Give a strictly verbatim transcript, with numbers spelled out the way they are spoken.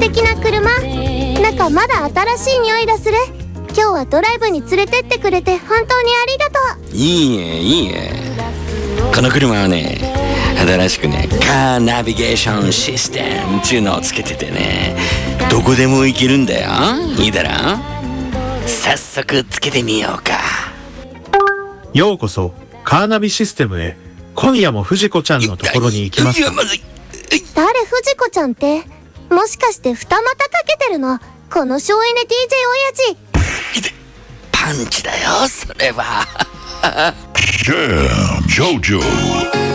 敵な車。中まだ新しい匂いがする。今日はドライブに連れてってくれて本当にありがとう。 いいえいいえ、この車はね、新しくね、カーナビゲーションシステムっていうのをつけててね、どこでも行けるんだよ。いいだろ。早速つけてみようか。 ようこそカーナビシステムへ。今夜も藤子ちゃんのところに行きますか。 まずい。 誰藤子ちゃんって、もしかして二股かけてるの？この省エネ ディージェー 親父。 パンチだよそれは。 Damn, JoJo.